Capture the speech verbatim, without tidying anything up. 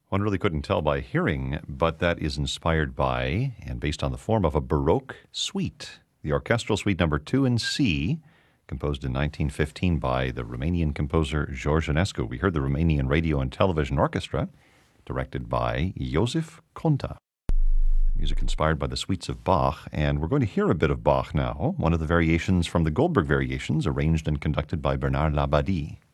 One really couldn't tell by hearing, but that is inspired by and based on the form of a Baroque suite, the Orchestral Suite Number two in C, composed in nineteen fifteen by the Romanian composer George Enescu. We heard the Romanian Radio and Television Orchestra, directed by Josef Conta. Music inspired by the suites of Bach, and we're going to hear a bit of Bach now, one of the variations from the Goldberg Variations, arranged and conducted by Bernard Labadie.